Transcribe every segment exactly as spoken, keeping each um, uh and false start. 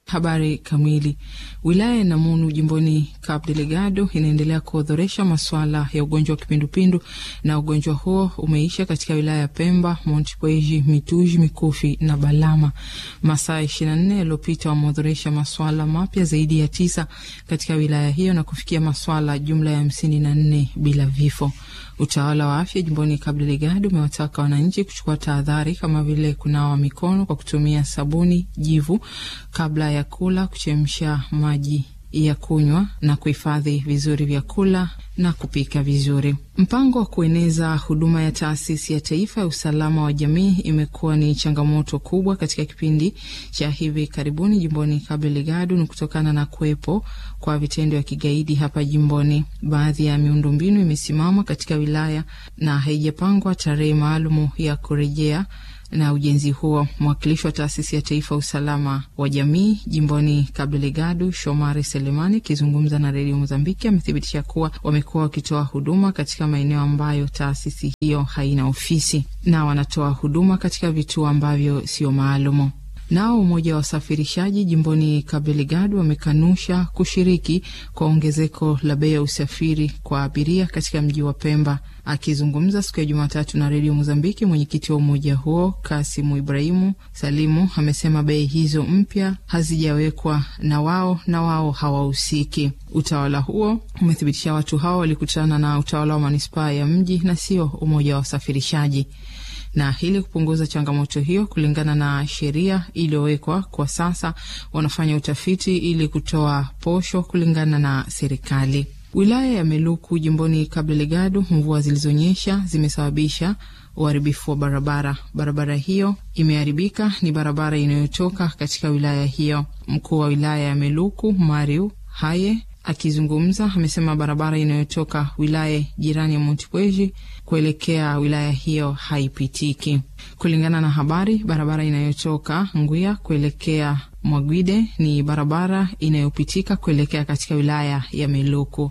Habari kamili. Wilaya ya Namunu jimboni Cabo Delgado inaendelea kuodhoresha masuala ya ugonjwa wa kipindupindu, na ugonjwa huo umeisha katika wilaya ya Pemba, Montepuez, Mituji, Mikufi na Balama. Masaa ishirini na nne yaliyopita wameodhoresha masuala mapya zaidi ya tisa katika wilaya hiyo na kufikia masuala jumla ya hamsini na nne bila vifo. Utawala wa afya jimboni Cabo Delgado umewataka wananchi kuchukua tahadhari kama vile kunawa mikono kwa kutumia sabuni, jivu kabla ya kula, kuchemsha maji ya kunywa na kuhifadhi vizuri vyakula na kupika vizuri. Mpango wa kueneza huduma ya taasisi ya taifa ya usalama wa jamii imekuwa ni changamoto kubwa katika kipindi cha hivi karibuni jimboni Cabo Delgado, ni kutokana na kuwepo kwa vitendo vya kigaidi hapa jimboni. Baadhi ya miundombinu imesimama katika wilaya na haijapangwa tarehe maalumu ya kurejea na ujenzi huo. Mwakilishi wa taasisi ya taifa usalama wa jamii jimboni Cabo Delgado, Shomari Selemani, kizungumza na Radio Mozambiki, amethibitisha kuwa wamekuwa wakitoa huduma katika maeneo ambayo taasisi hiyo haina ofisi, na wanatoa huduma katika vituo ambavyo sio maalumu. Nao umoja wa wasafirishaji jimboni Cabo Delgado wamekanusha kushiriki kwa ongezeko la bei ya usafiri kwa abiria katika mji wa Pemba. Akizungumza siku ya Jumatatu na Radio Mozambiki, mwenyekiti wa umoja huo Kasimu Ibrahimu Salimu amesema bei hizo mpya hazijawekwa na wao na wao hawahusiki. Utawala huo umethibitisha watu hao walikutana na utawala wa manispaa ya mji na sio umoja wa wasafirishaji. Na ili kupunguza changamoto hiyo, kulingana na sheria iliyowekwa kwa sasa, wanafanya utafiti ili kutoa posho kulingana na serikali. Wilaya ya Meluku jimboni Cabo Delgado, mvua zilizonyesha zimesababisha uharibifu wa barabara. Barabara hiyo imeharibika, ni barabara inayotoka katika wilaya hiyo. Mkuu wa wilaya ya Meluku, Mariu Haye, akizungumza amesema barabara inayotoka wilaya jirani ya Montepuez kuelekea wilaya hiyo haipitiki. Kulingana na habari, barabara inayotoka Nguya kuelekea Mwagwide ni barabara inayopitika kuelekea katika wilaya ya Meluku.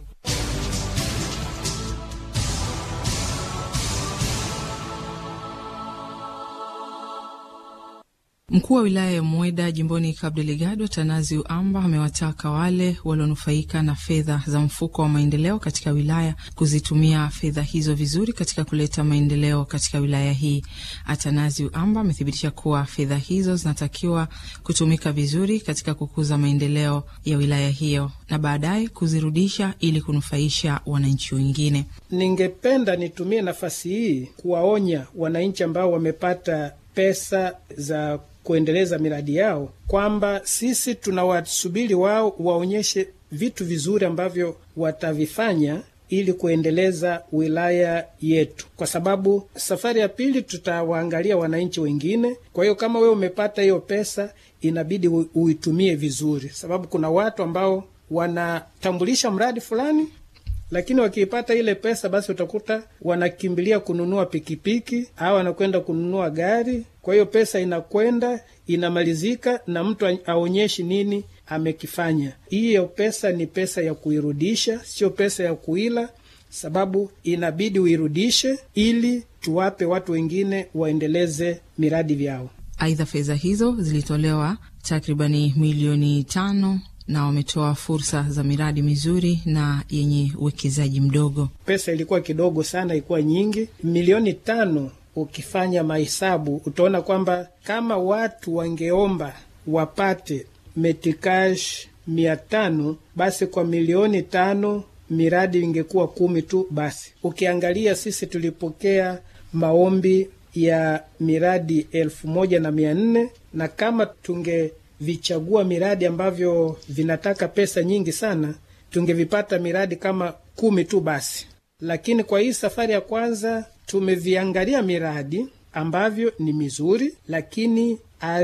Mkuu wa wilaya ya Mweda jimboni Cabo Delgado, Tanazi Uamba, amewataka wale walionufaika na fedha za mfuko wa maendeleo katika wilaya kuzitumia fedha hizo vizuri katika kuleta maendeleo katika wilaya hii. Atanazi Uamba amethibitisha kuwa fedha hizo zinatakiwa kutumika vizuri katika kukuza maendeleo ya wilaya hiyo na baadaye kuzirudisha ili kunufaisha wananchi wengine. Ningependa nitumie nafasi hii kuwaonya wananchi ambao wamepata pesa za kuendeleza miradi yao kwamba sisi tunawasubiri wao waonyeshe vitu vizuri ambavyo watavifanya ili kuendeleza wilaya yetu, kwa sababu safari ya pili tutawaangalia wananchi wengine. Kwa hiyo kama wewe umepata hiyo pesa, inabidi uitumie vizuri, sababu kuna watu ambao wanatambulisha mradi fulani, lakini wakiipata ile pesa basi utakuta wanakimbilia kununua pikipiki au wanakwenda kununua gari. Kwa hiyo pesa inakwenda inamalizika na mtu aonyeshi nini amekifanya. Hiyo pesa ni pesa ya kuirudisha, sio pesa ya kuila, sababu inabidi uirudishe ili tuwape watu wengine waendeleze miradi vyao. Aidha, fedha hizo zilitolewa takribani milioni tano na wametoa fursa za miradi mizuri na yenye uwekezaji mdogo. Pesa ilikuwa kidogo sana, ilikuwa nyingi. Milioni tano ukifanya mahesabu utaona kwamba kama watu wangeomba wapate metikash mia tano, basi kwa milioni tano miradi ingekuwa kumi tu basi. Ukiangalia sisi tulipokea maombi ya miradi elfu moja na mia nne, na kama tunge vichagua miradi ambavyo vinataka pesa nyingi sana, tungevipata miradi kama kumi tu basi. Lakini kwa hii safari ya kwanza tumeviangalia miradi ambavyo ni mizuri, lakini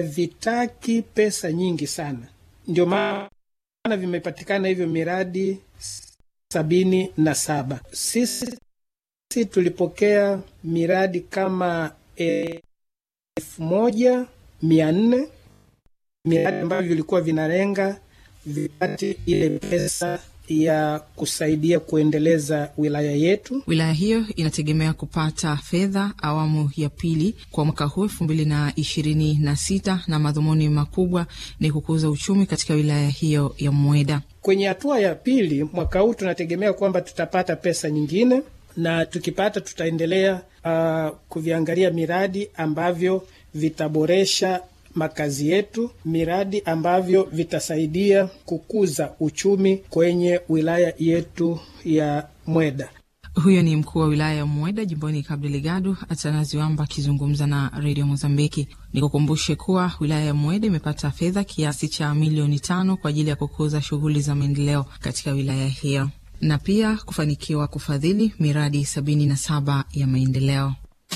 havitaki pesa nyingi sana. Ndio maana vimepatikana hivyo miradi sabini na saba. Sisi, sisi tulipokea miradi kama elfu moja mia nne, miradi ambavyo vilikuwa vinalenga vipate ile pesa ya kusaidia kuendeleza wilaya yetu. Wilaya hiyo inategemea kupata fedha awamu ya pili kwa mwaka huu elfu mbili na ishirini na sita, na madhumuni makubwa ni kukuza uchumi katika wilaya hiyo ya Mweda. Kwenye hatua ya pili mwaka huu tunategemea kwamba tutapata pesa nyingine, na tukipata tutaendelea uh, kuviangalia miradi ambavyo vitaboresha makazi yetu, miradi ambavyo vitasaidia kukuza uchumi kwenye wilaya yetu ya Mweda. Huyo ni mkuu wa wilaya ya Mweda jimboni Cabo Delgado, Atanazi Wamba akizungumza na Radio Mozambiki. Nikukumbushe kuwa wilaya ya Mweda imepata fedha kiasi cha milioni tano kwa ajili ya kukuza shughuli za maendeleo katika wilaya hiyo na pia kufanikiwa kufadhili miradi sabini na saba ya maendeleo.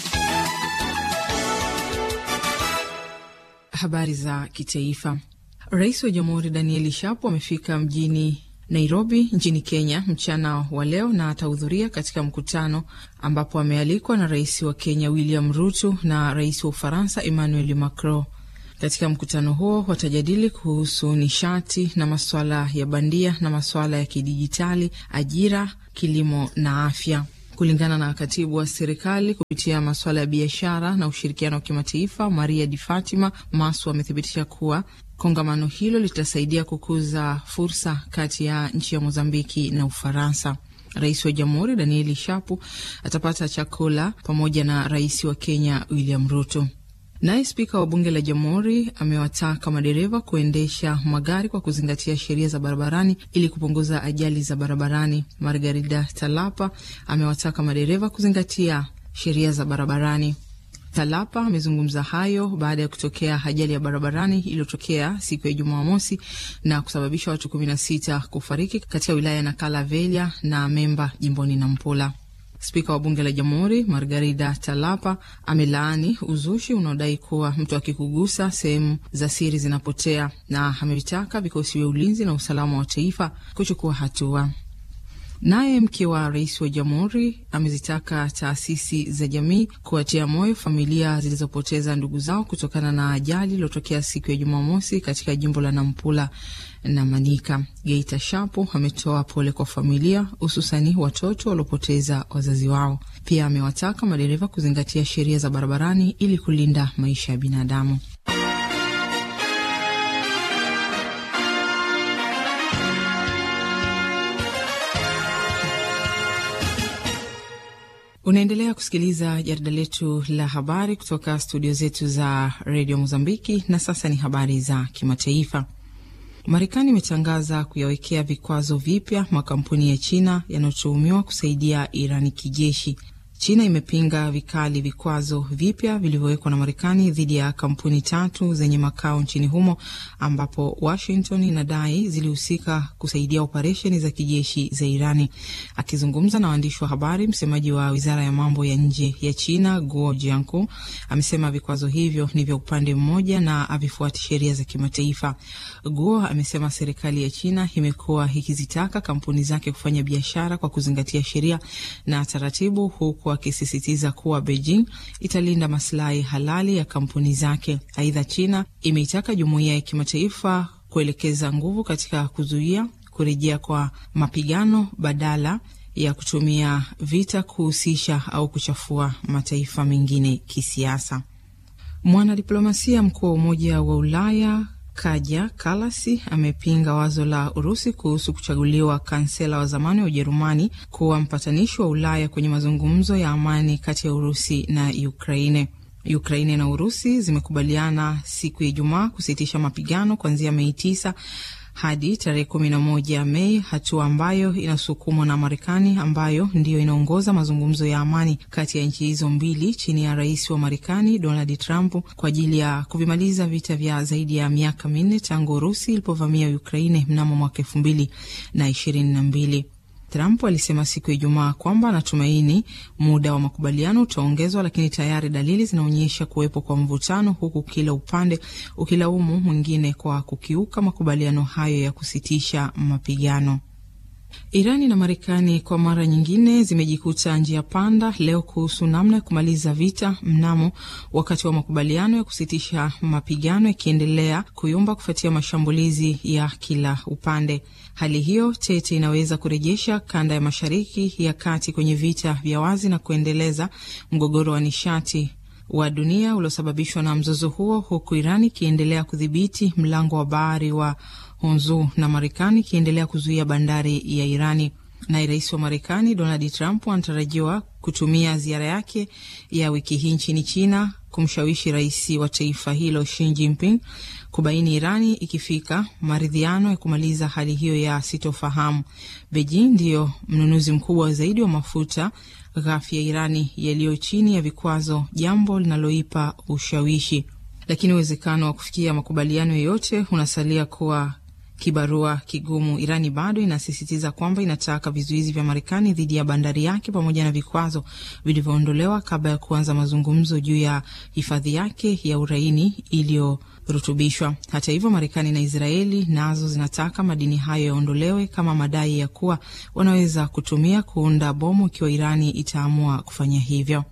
Habari za kitaifa. Rais wa Jamhuri Daniel Shapo amefika mjini Nairobi nchini Kenya mchana wa leo na atahudhuria katika mkutano ambapo amealikwa na rais wa Kenya William Ruto na rais wa Ufaransa Emmanuel Macron. Katika mkutano huo watajadili kuhusu nishati na masuala ya bandia na masuala ya kidijitali, ajira, kilimo na afya. Kulingana na katibu wa serikali kupitia masuala ya biashara na ushirikiano wa kimataifa Maria Di Fatima Masu amethibitisha kuwa kongamano hilo litasaidia kukuza fursa kati ya nchi ya Mozambiki na Ufaransa. Rais wa Jamhuri Daniel Shapo atapata chakula pamoja na rais wa Kenya William Ruto. Naye spika wa bunge la Jamhuri amewataka madereva kuendesha magari kwa kuzingatia sheria za barabarani ili kupunguza ajali za barabarani. Margarida Talapa amewataka madereva kuzingatia sheria za barabarani. Talapa amezungumza hayo baada ya kutokea ajali ya barabarani iliyotokea siku ya Jumamosi na kusababisha watu kumi na sita kufariki katika wilaya ya Nakala Velia na Memba jimboni Nampula. Spika wa bunge la Jamhuri Margarida Talapa amelaani uzushi unaodai kuwa mtu akikugusa sehemu za siri zinapotea, na amevitaka vikosi vya ulinzi na usalama wa taifa kuchukua hatua. Naye mke wa rais wa Jamhuri amezitaka taasisi za jamii kuwatia moyo familia zilizopoteza ndugu zao kutokana na ajali iliyotokea siku ya Jumamosi katika jimbo la Nampula na Manika. Geita Shapo ametoa pole kwa familia, hususani watoto waliopoteza wazazi wao. Pia amewataka madereva kuzingatia sheria za barabarani ili kulinda maisha ya binadamu. Unaendelea kusikiliza jarida letu la habari kutoka studio zetu za Radio Mozambiki, na sasa ni habari za kimataifa. Marekani imetangaza kuyawekea vikwazo vipya makampuni ya China yanayotuhumiwa kusaidia Irani kijeshi. China imepinga vikali vikwazo vipya vilivyowekwa na Marekani dhidi ya kampuni tatu zenye makao nchini humo, ambapo Washington inadai zilihusika kusaidia operesheni za kijeshi za Irani. Akizungumza na waandishi wa habari, msemaji wa Wizara ya Mambo ya Nje ya China Guo Jianku amesema vikwazo hivyo ni vya upande mmoja na havifuati sheria za kimataifa. Guo amesema serikali ya China imekuwa ikizitaka kampuni zake kufanya biashara kwa kuzingatia sheria na taratibu, huku akisisitiza kuwa Beijing italinda maslahi halali ya kampuni zake. Aidha, China imeitaka jumuiya ya kimataifa kuelekeza nguvu katika kuzuia kurejea kwa mapigano badala ya kutumia vita kuhusisha au kuchafua mataifa mengine kisiasa. Mwanadiplomasia mkuu wa Umoja wa Ulaya Kaja Kalasi amepinga wazo la Urusi kuhusu kuchaguliwa kansela wa zamani wa Ujerumani kuwa mpatanishi wa Ulaya kwenye mazungumzo ya amani kati ya Urusi na Ukraine. Ukraine na Urusi zimekubaliana siku ya Ijumaa kusitisha mapigano kuanzia Mei tisa hadi tarehe kumi na moja Mei, hatua ambayo inasukumwa na Marekani ambayo ndiyo inaongoza mazungumzo ya amani kati ya nchi hizo mbili chini ya rais wa Marekani Donald Trump kwa ajili ya kuvimaliza vita vya zaidi ya miaka minne tangu Urusi ilipovamia Ukraine mnamo mwaka elfu mbili na ishirini na mbili. Trump alisema siku ya Ijumaa kwamba anatumaini muda wa makubaliano utaongezwa, lakini tayari dalili zinaonyesha kuwepo kwa mvutano, huku kila upande ukilaumu mwingine kwa kukiuka makubaliano hayo ya kusitisha mapigano. Irani na Marekani kwa mara nyingine zimejikuta njia panda leo kuhusu namna ya kumaliza vita mnamo, wakati wa makubaliano ya kusitisha mapigano yakiendelea kuyumba kufuatia mashambulizi ya kila upande. Hali hiyo tete inaweza kurejesha kanda ya Mashariki ya Kati kwenye vita vya wazi na kuendeleza mgogoro wa nishati wa dunia uliosababishwa na mzozo huo, huku Irani ikiendelea kudhibiti mlango wa bahari wa Hormuz na Marekani ikiendelea kuzuia bandari ya Irani. Na rais wa Marekani Donald Trump anatarajiwa kutumia ziara yake ya wiki hii nchini China kumshawishi rais wa taifa hilo Xi Jinping kubaini Irani ikifika maridhiano ya kumaliza hali hiyo ya sitofahamu. Beijing ndiyo mnunuzi mkubwa zaidi wa mafuta ghafi ya Irani yaliyo chini ya vikwazo, jambo linaloipa ushawishi. Lakini uwezekano wa kufikia makubaliano yoyote unasalia kuwa kibarua kigumu. Irani bado inasisitiza kwamba inataka vizuizi vya Marekani dhidi ya bandari yake pamoja na vikwazo vilivyoondolewa kabla ya kuanza mazungumzo juu ya hifadhi yake ya uraini iliyorutubishwa. Hata hivyo, Marekani na Israeli nazo zinataka madini hayo yaondolewe kama madai ya kuwa wanaweza kutumia kuunda bomu ikiwa Irani itaamua kufanya hivyo.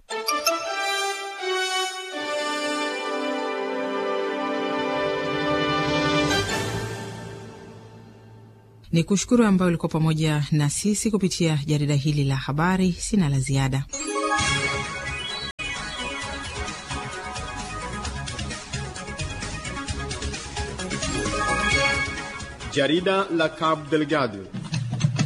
Ni kushukuru ambayo ulikuwa pamoja na sisi kupitia jarida hili la habari. Sina la ziada. Jarida la Cabo Delgado.